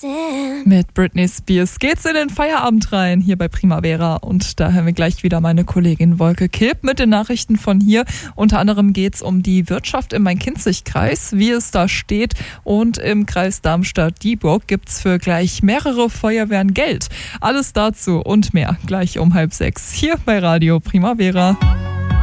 Mit Britney Spears geht's in den Feierabend rein, hier bei Primavera. Und da hören wir gleich wieder meine Kollegin Wolke Kilp mit den Nachrichten von hier. Unter anderem geht's um die Wirtschaft im Main-Kinzig-Kreis, wie es da steht. Und im Kreis Darmstadt-Dieburg gibt's für gleich mehrere Feuerwehren Geld. Alles dazu und mehr gleich um 5:30 hier bei Radio Primavera.